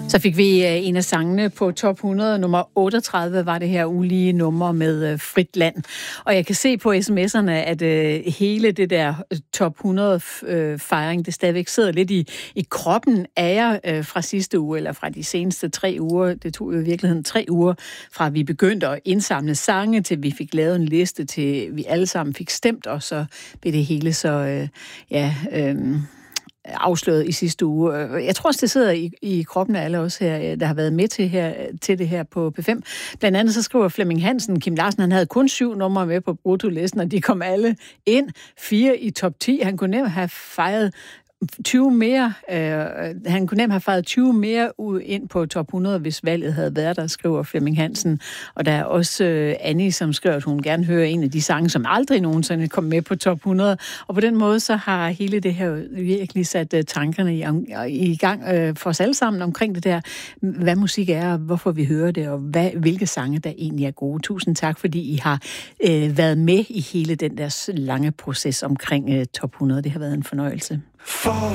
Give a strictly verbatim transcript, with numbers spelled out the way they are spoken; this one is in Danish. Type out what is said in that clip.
Så fik vi en af sangene på top hundrede. Nummer otteogtredive var det her ulige nummer med Frit Land. Og jeg kan se på sms'erne, at øh, hele det der top hundrede øh, fejring, det stadigvæk sidder lidt i, i kroppen af jer øh, fra sidste uge, eller fra de seneste tre uger. Det tog jo i virkeligheden tre uger, fra vi begyndte at indsamle sange, til vi fik lavet en liste, til vi alle sammen fik stemt, og så blev det hele så, øh, ja... Øh, afsløret i sidste uge. Jeg tror også, det sidder i, i kroppen af alle os her, der har været med til, her, til det her på P fem. Blandt andet så skriver Flemming Hansen, Kim Larsen, han havde kun syv numre med på bruttolisten, og de kom alle ind. Fire i top ti. Han kunne nemt have fejret tyve mere. Øh, han kunne nemt have fejret tyve mere ud ind på top hundrede, hvis valget havde været der, skriver Flemming Hansen. Og der er også øh, Annie, som skriver, at hun gerne hører en af de sange, som aldrig nogensinde kom med på top hundrede. Og på den måde, så har hele det her virkelig sat øh, tankerne i, i gang øh, for os alle sammen omkring det der, hvad musik er, og hvorfor vi hører det, og hvad, hvilke sange, der egentlig er gode. Tusind tak, fordi I har øh, været med i hele den der lange proces omkring øh, top hundrede. Det har været en fornøjelse. For